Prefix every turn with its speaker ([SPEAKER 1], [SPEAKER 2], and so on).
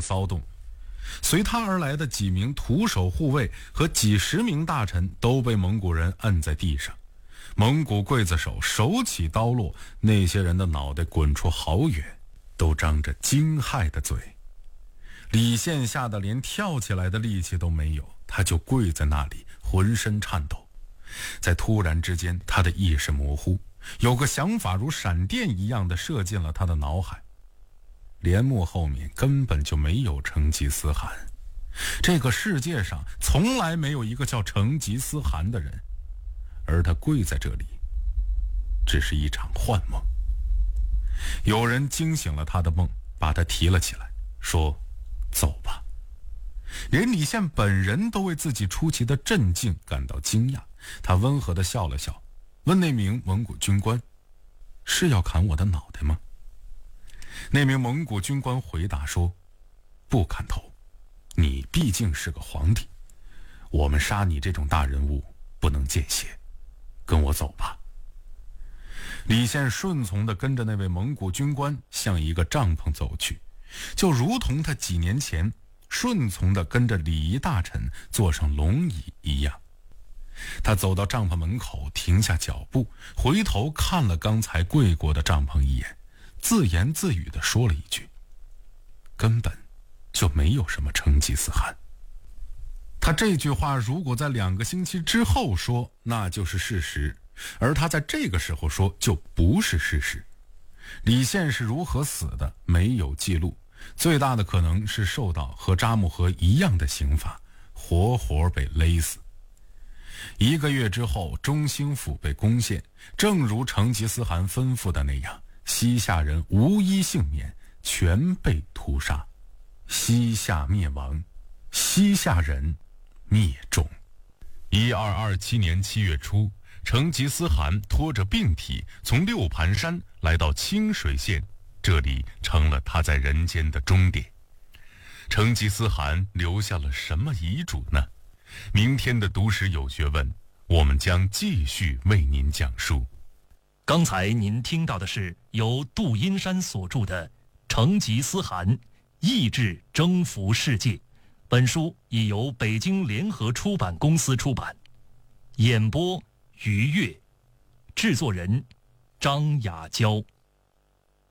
[SPEAKER 1] 骚动。随他而来的几名徒手护卫和几十名大臣都被蒙古人摁在地上，蒙古刽子手手起刀落，那些人的脑袋滚出好远，都张着惊骇的嘴。李宪吓得连跳起来的力气都没有，他就跪在那里，浑身颤抖。在突然之间，他的意识模糊，有个想法如闪电一样的射进了他的脑海。帘幕后面根本就没有成吉思汗，这个世界上从来没有一个叫成吉思汗的人，而他跪在这里，只是一场幻梦。有人惊醒了他的梦，把他提了起来，说：“走吧。”连李宪本人都为自己出奇的镇静感到惊讶，他温和地笑了笑，问那名蒙古军官：“是要砍我的脑袋吗？”那名蒙古军官回答说：“不砍头，你毕竟是个皇帝，我们杀你这种大人物不能见血，跟我走吧。”李宪顺从地跟着那位蒙古军官向一个帐篷走去，就如同他几年前顺从地跟着礼仪大臣坐上龙椅一样。他走到帐篷门口，停下脚步，回头看了刚才跪过的帐篷一眼，自言自语地说了一句：“根本就没有什么成吉思汗。”他这句话如果在2个星期之后说，那就是事实，而他在这个时候说就不是事实。李宪是如何死的没有记录，最大的可能是受到和扎木合一样的刑罚，活活被勒死。1个月之后，中兴府被攻陷，正如成吉思汗吩咐的那样，西夏人无一幸免，全被屠杀，西夏灭亡，西夏人灭种。1227年7月初，成吉思汗拖着病体从六盘山来到清水县，这里成了他在人间的终点。成吉思汗留下了什么遗嘱呢？明天的读史有学问，我们将继续为您讲述。
[SPEAKER 2] 刚才您听到的是由杜阴山所著的《成吉思汗：意志征服世界》，本书已由北京联合出版公司出版。演播：于越，制作人张雅娇。